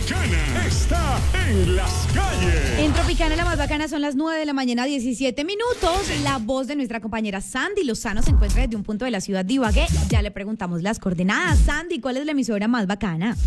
Tropicana está en las calles. En Tropicana la más bacana son las 9 de la mañana, 17 minutos. La voz de nuestra compañera Sandy Lozano se encuentra desde un punto de la ciudad de Ibagué. Ya le preguntamos las coordenadas. Sandy, ¿cuál es la emisora más bacana?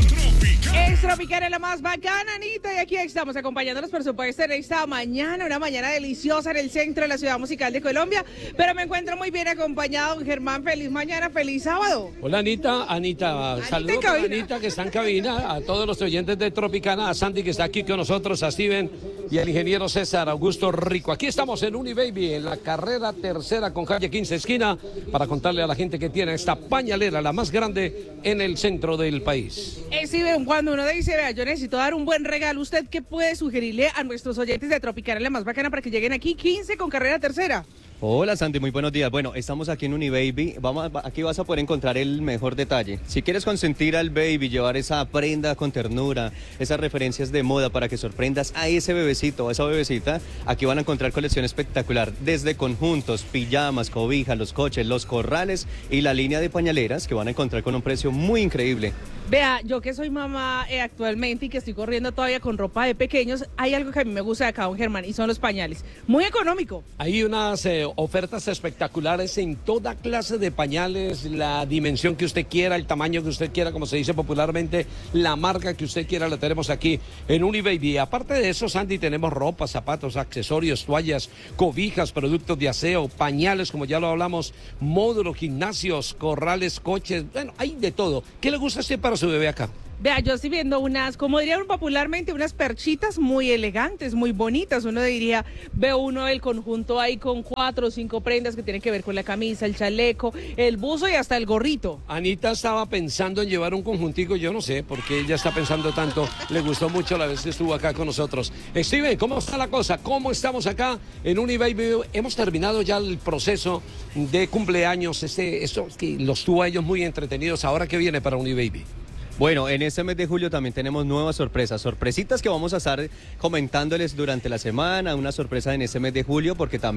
Es Tropicana la más bacana, Anita, y aquí estamos acompañándolos, por supuesto, en esta mañana, una mañana deliciosa en el centro de la ciudad musical de Colombia, pero me encuentro muy bien acompañado, don Germán. Feliz mañana, feliz sábado. Hola Anita, saludos para Anita que está en cabina, a todos los oyentes de Tropicana, a Sandy que está aquí con nosotros, a Steven y al ingeniero César Augusto Rico. Aquí estamos en Unibaby, en la carrera tercera con calle 15 esquina, para contarle a la gente que tiene esta pañalera, la más grande en el centro del país. Steven, cuando uno dice, vea, yo necesito dar un buen regalo, ¿usted qué puede sugerirle a nuestros oyentes de Tropicana la más bacana para que lleguen aquí 15 con carrera tercera? Hola Sandy, muy buenos días. Bueno, estamos aquí en Unibaby. Aquí vas a poder encontrar el mejor detalle. Si quieres consentir al baby, llevar esa prenda con ternura, esas referencias de moda para que sorprendas a ese bebecito o a esa bebecita, aquí van a encontrar colección espectacular. Desde conjuntos, pijamas, cobijas, los coches, los corrales y la línea de pañaleras que van a encontrar con un precio muy increíble. Vea, yo que soy mamá actualmente y que estoy corriendo todavía con ropa de pequeños, hay algo que a mí me gusta de acá, don Germán, y son los pañales. Muy económico. Hay unas ofertas espectaculares en toda clase de pañales, la dimensión que usted quiera, el tamaño que usted quiera, como se dice popularmente, la marca que usted quiera, la tenemos aquí en Unibaby. Aparte de eso, Sandy, tenemos ropa, zapatos, accesorios, toallas, cobijas, productos de aseo, pañales, como ya lo hablamos, módulos, gimnasios, corrales, coches, bueno, hay de todo. ¿Qué le gusta hacer para su bebé acá? Vea, yo estoy viendo unas, como dirían popularmente, unas perchitas muy elegantes, muy bonitas. Uno diría, veo uno del conjunto ahí con 4 o 5 prendas que tienen que ver con la camisa, el chaleco, el buzo y hasta el gorrito. Anita estaba pensando en llevar un conjuntico, yo no sé por qué ella está pensando tanto, le gustó mucho la vez que estuvo acá con nosotros. Steven, ¿cómo está la cosa? ¿Cómo estamos acá en Unibaby? Hemos terminado ya el proceso de cumpleaños, eso que los tuvo a ellos muy entretenidos. ¿Ahora qué viene para Unibaby? Bueno, en este mes de julio también tenemos nuevas sorpresitas que vamos a estar comentándoles durante la semana, una sorpresa en este mes de julio porque también